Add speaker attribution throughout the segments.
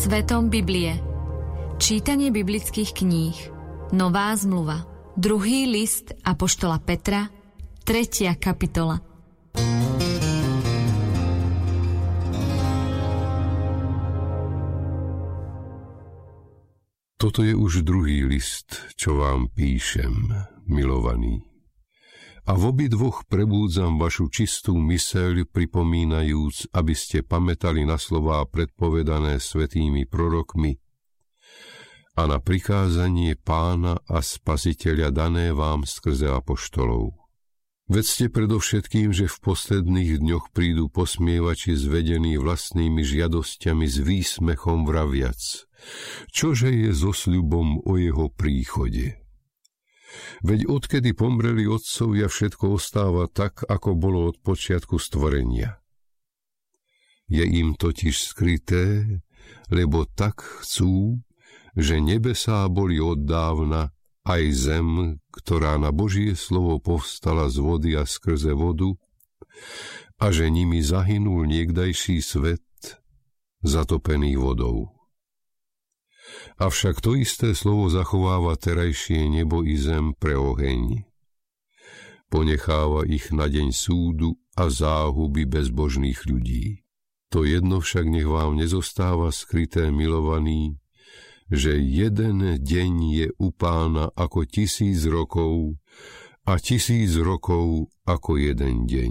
Speaker 1: Svetom Biblie. Čítanie biblických kníh. Nová zmluva. 2. list apoštola Petra, 3. kapitola.
Speaker 2: Toto je už druhý list, čo vám píšem, milovaní. A v obidvoch prebúdzam vašu čistú myseľ, pripomínajúc, aby ste pamätali na slová predpovedané svätými prorokmi a na prikázanie Pána a Spasiteľa dané vám skrze apoštolov. Vedzte predovšetkým, že v posledných dňoch prídu posmievači zvedení vlastnými žiadosťami s výsmechom vraviac, čože je so sľubom o jeho príchode. Veď odkedy pomreli otcovia, všetko ostáva tak, ako bolo od počiatku stvorenia. Je im totiž skryté, lebo tak chcú, že nebesá boli oddávna, aj zem, ktorá na Božie slovo povstala z vody a skrze vodu, a že nimi zahynul niekdajší svet, zatopený vodou. Avšak to isté slovo zachováva terajšie nebo i zem pre oheň. Ponecháva ich na deň súdu a záhuby bezbožných ľudí. To jedno však nech vám nezostáva skryté, milovaní, že jeden deň je u Pána ako 1000 rokov a 1000 rokov ako jeden deň.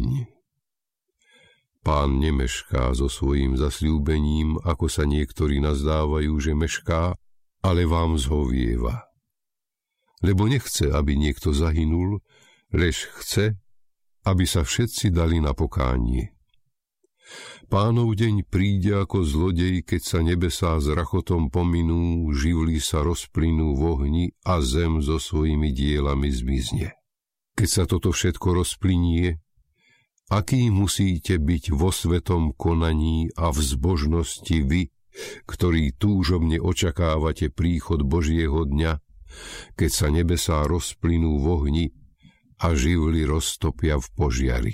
Speaker 2: Pán nemešká so svojím zasľúbením, ako sa niektorí nazdávajú, že mešká, ale vám zhovieva. Lebo nechce, aby niekto zahynul, lež chce, aby sa všetci dali na pokánie. Pánov deň príde ako zlodej, keď sa nebesá s rachotom pominú, živly sa rozplynú v ohni a zem so svojimi dielami zmizne. Keď sa toto všetko rozplynie, aký musíte byť vo svetom konaní a v zbožnosti vy, ktorí túžobne očakávate príchod Božieho dňa, keď sa nebesá rozplynú v ohni a živly roztopia v požiari.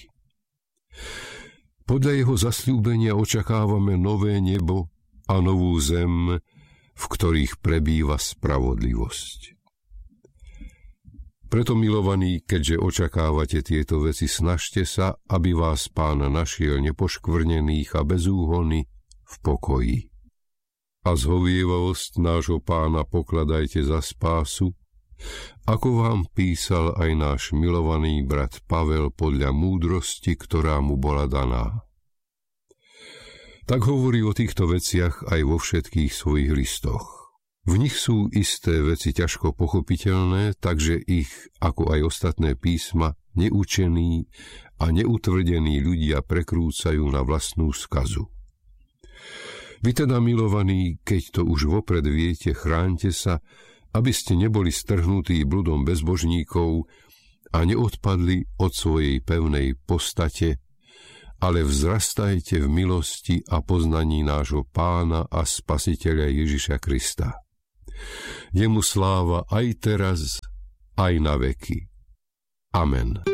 Speaker 2: Podľa jeho zasľúbenia očakávame nové nebo a novú zem, v ktorých prebýva spravodlivosť. Preto, milovaní, keďže očakávate tieto veci, snažte sa, aby vás Pán našiel nepoškvrnených a bez úhony v pokoji. A zhovievavosť nášho Pána pokladajte za spásu, ako vám písal aj náš milovaný brat Pavel podľa múdrosti, ktorá mu bola daná. Tak hovorí o týchto veciach aj vo všetkých svojich listoch. V nich sú isté veci ťažko pochopiteľné, takže ich, ako aj ostatné písma, neučení a neutvrdení ľudia prekrúcajú na vlastnú skazu. Vy teda, milovaní, keď to už vopred viete, chráňte sa, aby ste neboli strhnutí bludom bezbožníkov a neodpadli od svojej pevnej postate, ale vzrastajte v milosti a poznaní nášho Pána a Spasiteľa Ježiša Krista. Jemu sláva aj teraz, aj na veky. Amen.